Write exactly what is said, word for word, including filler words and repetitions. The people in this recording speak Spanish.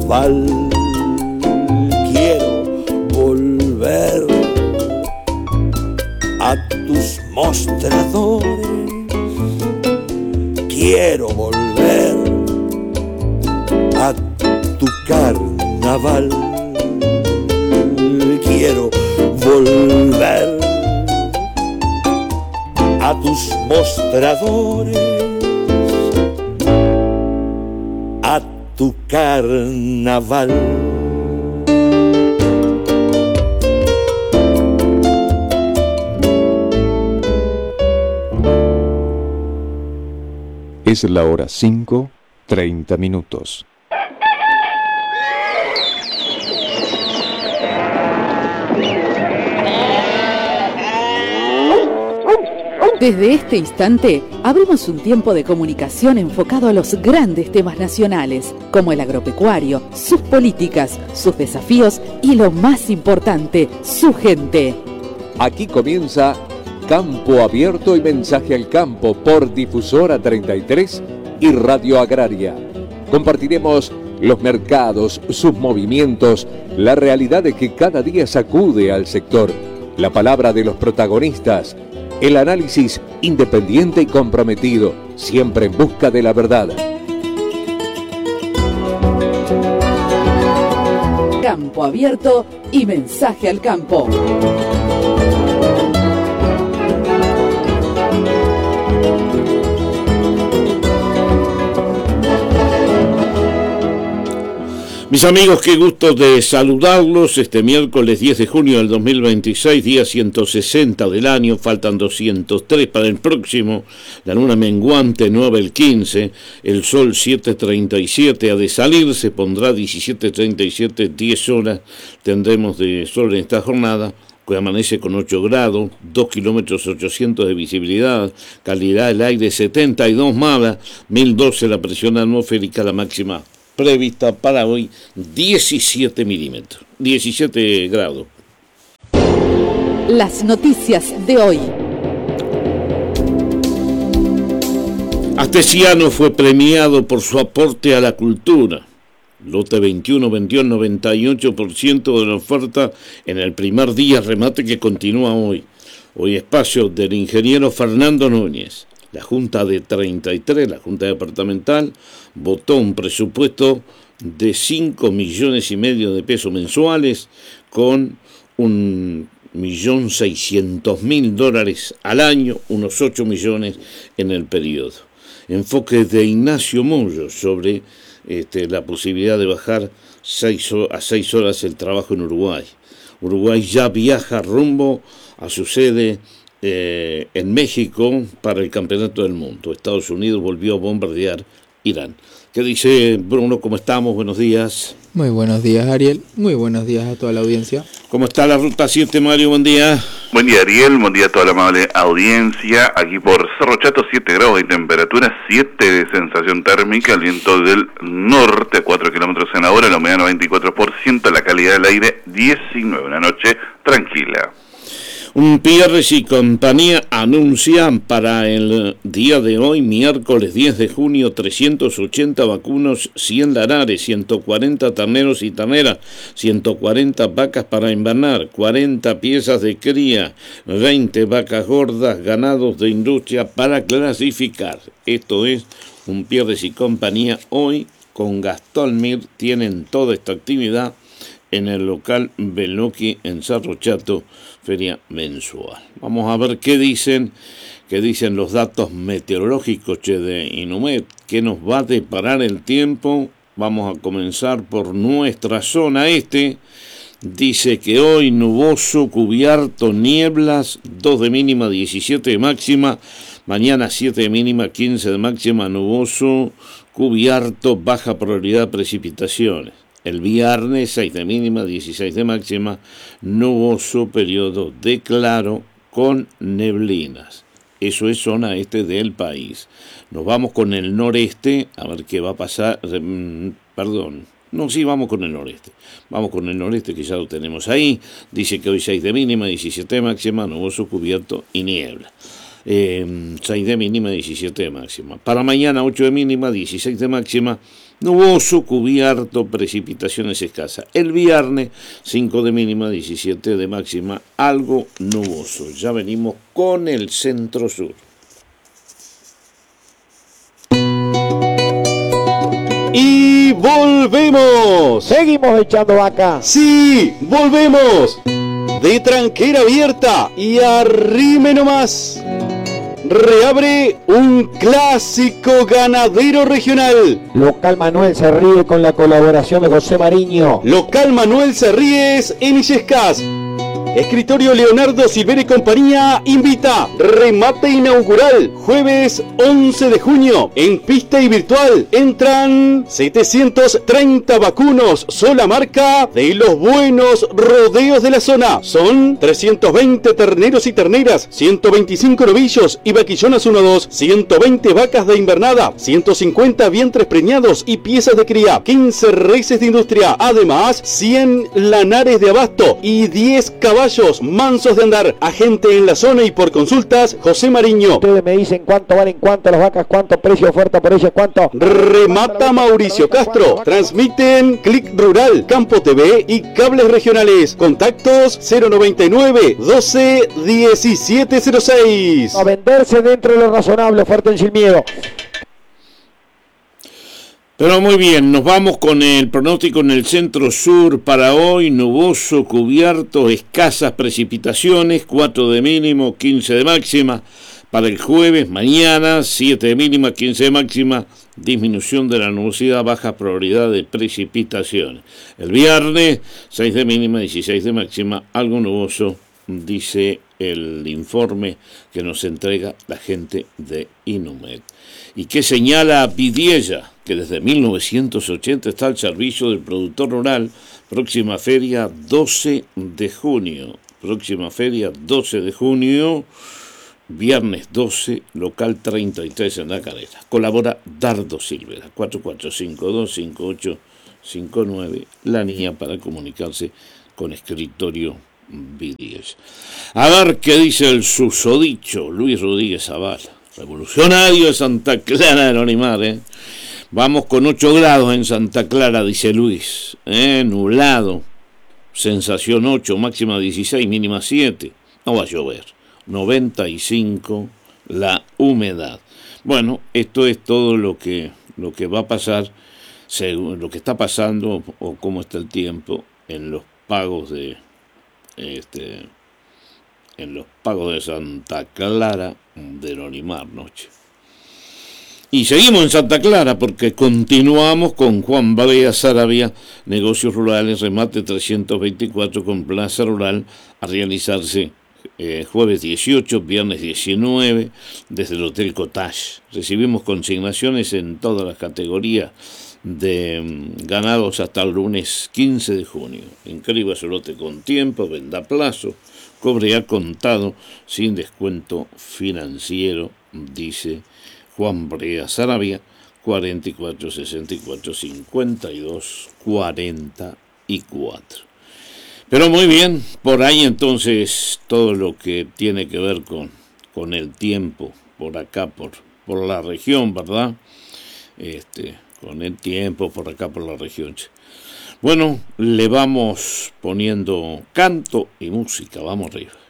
carnaval. Quiero volver a tus mostradores. Quiero volver a tu carnaval. Quiero volver a tus mostradores, a tu carnaval. Es la hora cinco, treinta minutos. Desde este instante, abrimos un tiempo de comunicación enfocado a los grandes temas nacionales, como el agropecuario, sus políticas, sus desafíos y lo más importante, su gente. Aquí comienza Campo Abierto y Mensaje al Campo por Difusora treinta y tres y Radio Agraria. Compartiremos los mercados, sus movimientos, la realidad de que cada día sacude al sector, la palabra de los protagonistas, el análisis independiente y comprometido, siempre en busca de la verdad. Campo Abierto y Mensaje al Campo. Mis amigos, qué gusto de saludarlos este miércoles diez de junio del dos mil veintiséis, día ciento sesenta del año, faltan doscientos tres para el próximo, la luna menguante nueve el quince, el sol siete treinta y siete, ha de salir, se pondrá diecisiete treinta y siete, diez horas tendremos de sol en esta jornada, que amanece con ocho grados, dos kilómetros ochocientos de visibilidad, calidad del aire setenta y dos mala, mil doce la presión atmosférica, la máxima prevista para hoy diecisiete milímetros, diecisiete grados. Las noticias de hoy. Astesiano fue premiado por su aporte a la cultura. Lote veintiuno vendió el noventa y ocho por ciento de la oferta en el primer día remate que continúa hoy. Hoy espacio del ingeniero Fernando Núñez. La Junta de treinta y tres, la Junta Departamental, votó un presupuesto de cinco millones y medio de pesos mensuales con un millón seiscientos mil dólares al año, unos ocho millones en el periodo. Enfoque de Ignacio Mollo sobre este, la posibilidad de bajar seis, a seis horas el trabajo en Uruguay. Uruguay ya viaja rumbo a su sede Eh, en México para el Campeonato del Mundo. Estados Unidos volvió a bombardear Irán. ¿Qué dice Bruno? ¿Cómo estamos? Buenos días. Muy buenos días, Ariel. Muy buenos días a toda la audiencia. ¿Cómo está la Ruta siete, Mario? Buen día. Buen día, Ariel. Buen día a toda la amable audiencia. Aquí por Cerro Chato, siete grados de temperatura, siete de sensación térmica, el viento del norte, cuatro kilómetros en la hora, la humedad noventa y cuatro por ciento, la calidad del aire diecinueve. Una noche tranquila. Un Pierres y compañía anuncian para el día de hoy, miércoles diez de junio, trescientos ochenta vacunos, cien larares, ciento cuarenta terneros y terneras, ciento cuarenta vacas para invernar, cuarenta piezas de cría, veinte vacas gordas, ganados de industria para clasificar. Esto es un Pierres y compañía hoy con Gastón Mir, tienen toda esta actividad en el local Beloki en Cerro Chato, feria mensual. Vamos a ver qué dicen, qué dicen los datos meteorológicos che, de Inumet, qué nos va a deparar el tiempo. Vamos a comenzar por nuestra zona este. Dice que hoy nuboso, cubierto, nieblas, dos de mínima, diecisiete de máxima, mañana siete de mínima, quince de máxima, nuboso, cubierto, baja probabilidad de precipitaciones. El viernes, seis de mínima, dieciséis de máxima, nuboso, periodo de claro con neblinas. Eso es zona este del país. Nos vamos con el noreste, a ver qué va a pasar. Perdón, no, sí, vamos con el noreste. Vamos con el noreste, que ya lo tenemos ahí. Dice que hoy seis de mínima, diecisiete de máxima, nuboso, cubierto y niebla. eh, seis de mínima, diecisiete de máxima. Para mañana ocho de mínima, dieciséis de máxima, nuboso, cubierto, precipitaciones escasas. El viernes cinco de mínima, diecisiete de máxima, algo nuboso. Ya venimos con el centro sur. Y volvemos. Seguimos echando vaca. Sí, volvemos. De tranquera abierta y arrime nomás. Reabre un clásico ganadero regional. Local Manuel se ríe con la colaboración de José Mariño. Local Manuel se ríes en Illescas. Escritorio Leonardo Silver y compañía invita. Remate inaugural, jueves once de junio, en pista y virtual. Entran setecientos treinta vacunos, sola marca de los buenos rodeos de la zona. Son trescientos veinte terneros y terneras, ciento veinticinco novillos y vaquillonas uno dos, ciento veinte vacas de invernada, ciento cincuenta vientres preñados y piezas de cría, quince reses de industria, además cien lanares de abasto y diez caballos mansos de andar. Agente en la zona y por consultas, José Mariño. Ustedes me dicen cuánto valen, cuánto las vacas, cuánto precio, oferta por ellas, cuánto. Remata Mauricio Castro. Transmiten Click Rural, Campo T V y cables regionales. Contactos cero noventa y nueve, doce, diecisiete cero seis. A venderse dentro de lo razonable, oferten sin miedo. Pero muy bien, nos vamos con el pronóstico en el centro sur para hoy: nuboso, cubierto, escasas precipitaciones, cuatro de mínimo, quince de máxima. Para el jueves, mañana, siete de mínima, quince de máxima, disminución de la nubosidad, baja probabilidad de precipitaciones. El viernes, seis de mínima, dieciséis de máxima, algo nuboso, dice el informe que nos entrega la gente de Inumet. ¿Y qué señala Vidiella? Que desde mil novecientos ochenta está al servicio del productor rural. Próxima feria doce de junio. Próxima feria doce de junio. Viernes doce, local treinta y tres en la Calera. Colabora Dardo Silvera, cuatro cuatro cinco dos, cinco ocho cinco nueve, la línea para comunicarse con escritorio Vidiella. A ver qué dice el susodicho Luis Rodríguez Zavala, revolucionario de Santa Clara de Lonimar, ¿eh? Vamos con ocho grados en Santa Clara, dice Luis, ¿eh? Nublado, sensación ocho, máxima dieciséis, mínima siete, no va a llover, noventa y cinco la humedad. Bueno, esto es todo lo que, lo que va a pasar, según lo que está pasando o cómo está el tiempo en los pagos de, este, en los pagos de Santa Clara de Lonimar, noche. Y seguimos en Santa Clara porque continuamos con Juan Barea Saravia, negocios rurales, remate trescientos veinticuatro con Plaza Rural, a realizarse eh, jueves dieciocho, viernes diecinueve, desde el Hotel Cottage. Recibimos consignaciones en todas las categorías de um, ganados hasta el lunes quince de junio. Inscriba su lote con tiempo, venda a plazo, cobre a contado, sin descuento financiero, dice Juan Brea Saravia, cuarenta y cuatro sesenta y cuatro cincuenta y dos cuarenta y cuatro. Pero muy bien, por ahí entonces todo lo que tiene que ver con, con el tiempo, por acá, por, por la región, ¿verdad? Este, con el tiempo, por acá, por la región. Bueno, le vamos poniendo canto y música, vamos arriba.